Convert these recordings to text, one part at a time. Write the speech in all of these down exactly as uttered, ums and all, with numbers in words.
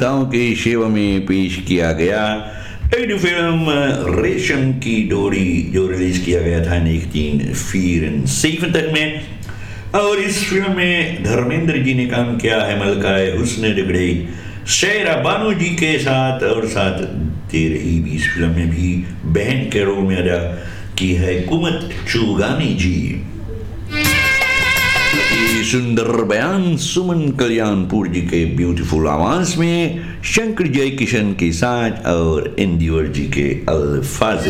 ताओं की सेवा में पेश किया गया एक फिल्म रेशम की डोरी, जो रिलीज किया गया था उन्नीस सौ चौरासी में। और इस फिल्म में धर्मेंद्र जी ने काम किया है मलकाए हुस्न डिबड़े शेरा बानो जी के साथ, और साथ दे रही भी इस फिल्म में भी बहन के रोल में अदा की है कुमत चुगानी जी। सुंदर बयान सुमन कल्याणपुर जी के ब्यूटीफुल आवाज में शंकर जय किशन के साथ और इंदिवर जी के अल्फाज।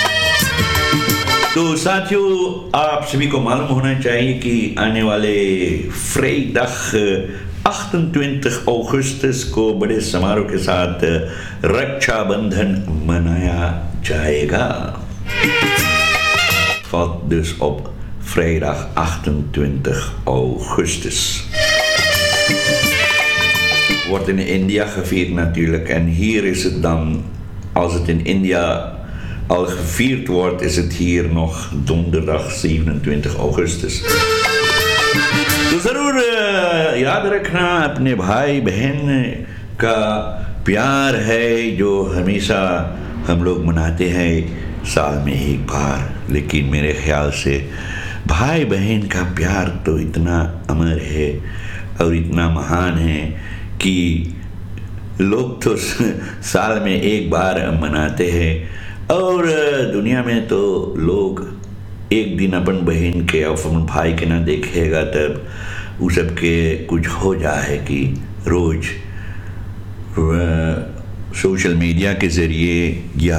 तो साथियों, आप सभी को मालूम होना चाहिए कि आने वाले vrijdag अट्ठाईस अगस्त को बड़े समारोह के साथ रक्षाबंधन मनाया जाएगा। Valt dus op vrijdag achtentwintig augustus. Wordt in India gevierd natuurlijk. En hier is het dan, als het in India al gevierd wordt, is het hier nog donderdag zevenentwintig augustus. तो जरूर याद रखना, अपने भाई बहन का प्यार है जो हमेशा हम लोग मनाते हैं साल में एक बार, लेकिन मेरे ख्याल से भाई बहन का प्यार तो इतना अमर है और इतना महान है कि लोग तो साल में एक बार मनाते हैं। और दुनिया में तो लोग एक दिन अपन बहन के और अपन भाई के ना देखेगा तब वो सबके कुछ हो जाए कि रोज सोशल मीडिया के ज़रिए या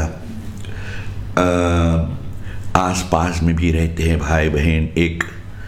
आस पास में भी रहते हैं भाई बहन, एक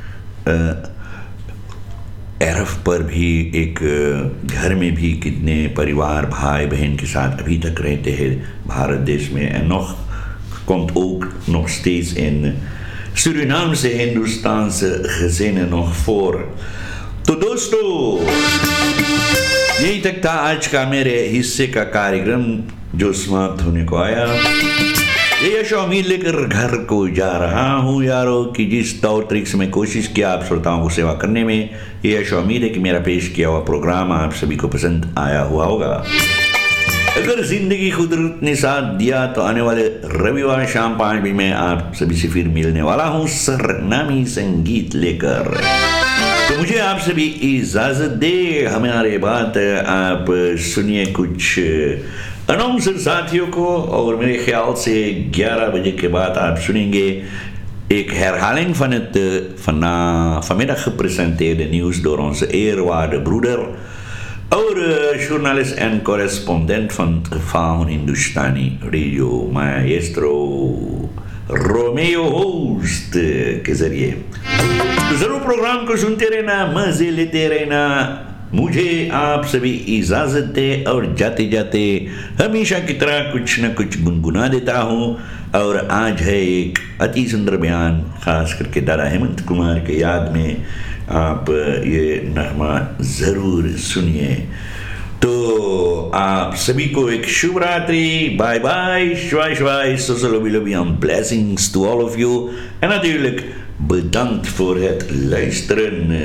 एरफ पर भी, एक घर में भी कितने परिवार भाई बहन के साथ अभी तक रहते हैं भारत देश में। En nog komt ook nog steeds in Surinaamse Hindoestaanse gezinnen nog voor। तो दोस्तों, यही तक था आज का मेरे हिस्से का कार्यक्रम जो समाप्त होने को आया। ये यश उम्मीद लेकर घर को जा रहा हूँ यारों कि जिस तौर तरीके से मैं कोशिश किया आप श्रोताओं को सेवा करने में, ये यश उम्मीद है कि मेरा पेश किया हुआ प्रोग्राम आप सभी को पसंद आया हुआ होगा। अगर जिंदगी कुदरत ने साथ दिया तो आने वाले रविवार शाम पाँच बजे मैं आप सभी से फिर मिलने वाला हूँ सरनामी संगीत लेकर। तो मुझे आप सभी इजाजत दे, हमारे बात आप सुनिए कुछ अनाउंसर साथियों को, और मेरे ख्याल से ग्यारह बजे के बाद आप सुनेंगे एक herhaling van het van vanmiddag gepresenteerde nieuws door onze eerwaarde broeder, oude journalist en correspondent van van Hindustani Radio, maestro Romeo host के जरिए। तो जरूर प्रोग्राम को सुनते रहना, मजे लेते रहना। मुझे आप सभी इजाजत दे और जाते जाते हमेशा की तरह कुछ न कुछ गुनगुना देता हूँ। और आज है एक अति सुंदर बयान, खास करके दादा हेमंत कुमार के याद में आप ये नगमा ज़रूर सुनिए। तो आप सभी को एक शुभ रात्रि, bye bye, श्वाई श्वाई, social लobby en blessings to all of you. En natuurlijk bedankt voor het luisteren.